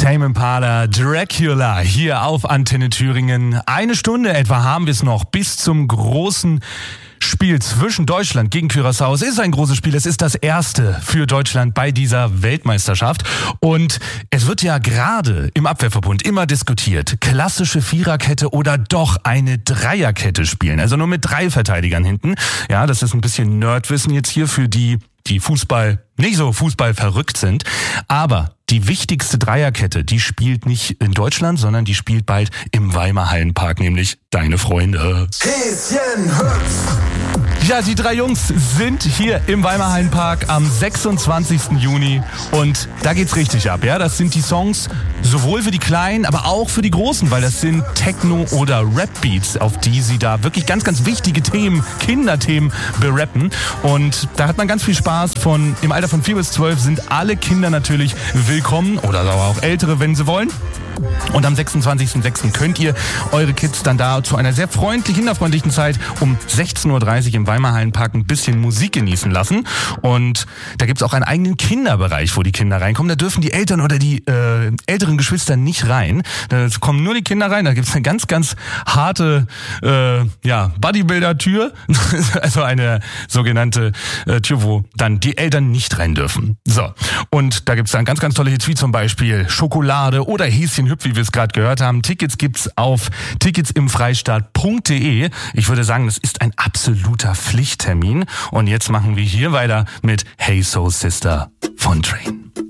Tame Impala, Dracula hier auf Antenne Thüringen. Eine Stunde etwa haben wir es noch bis zum großen Spiel zwischen Deutschland gegen Curaçao. Es ist ein großes Spiel. Es ist das erste für Deutschland bei dieser Weltmeisterschaft. Und es wird ja gerade im Abwehrverbund immer diskutiert, klassische Viererkette oder doch eine Dreierkette spielen. Also nur mit 3 Verteidigern hinten. Ja, das ist ein bisschen Nerdwissen jetzt hier für die nicht so Fußball verrückt sind. Aber die wichtigste Dreierkette, die spielt nicht in Deutschland, sondern die spielt bald im Weimar Hallenpark, nämlich deine Freunde. Häschen Hüpf. Ja, die 3 Jungs sind hier im Weimar Hallenpark am 26. Juni und da geht's richtig ab. Ja, das sind die Songs sowohl für die Kleinen, aber auch für die Großen, weil das sind Techno- oder Rap-Beats, auf die sie da wirklich ganz, ganz wichtige Themen, Kinderthemen berappen. Und da hat man ganz viel Spaß. Im Alter von 4 bis 12 sind alle Kinder natürlich willkommen oder aber auch Ältere, wenn sie wollen. Und am 26.06. könnt ihr eure Kids dann da zu einer sehr kinderfreundlichen Zeit um 16.30 Uhr im Weimar Hallenpark ein bisschen Musik genießen lassen. Und da gibt's auch einen eigenen Kinderbereich, wo die Kinder reinkommen. Da dürfen die Eltern oder die älteren Geschwister nicht rein. Da kommen nur die Kinder rein. Da gibt's eine ganz, ganz harte Bodybuilder-Tür. Also eine sogenannte Tür, wo dann die Eltern nicht rein dürfen. So. Und da gibt's dann ganz, ganz tolle Hits, wie zum Beispiel Schokolade oder Häschen Hüpf, wie wir es gerade gehört haben. Tickets gibt's auf ticketsimfreistaat.de. Ich würde sagen, das ist ein absoluter Pflichttermin. Und jetzt machen wir hier weiter mit Hey Soul Sister von Train.